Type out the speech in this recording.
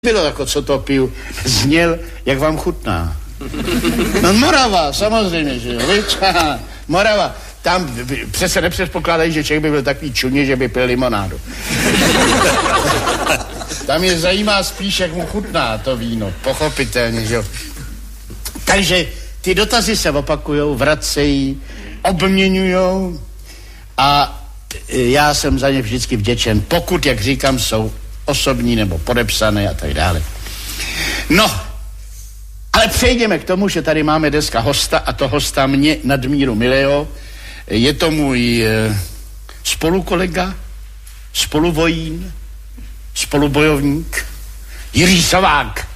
bylo jako co to piju, zněl, jak vám chutná. No Morava, samozřejmě, že jo, Morava. Tam přece nepředpokládají, že Čech by byl takový čuně, že by pil limonádu. Tam je zajímá spíš, jak mu chutná to víno, pochopitelně, že jo. Takže ty dotazy se opakujou, vracejí, obměňujou a já jsem za ně vždycky vděčen, pokud, jak říkám, jsou osobní nebo podepsané a tak dále. No, ale přejdeme k tomu, že tady máme dneska hosta a to hosta mě nadmíru milého. Je to můj spolukolega, spoluvojín, spolubojovník Jiří Savák.